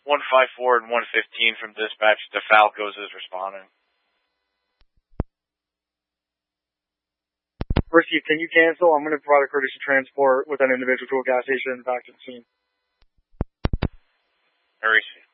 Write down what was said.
154 and 115 from dispatch. DeFalco's is responding. Risky, can you cancel? I'm going to provide a courtesy transport with an individual to a gas station back to the scene. Risky.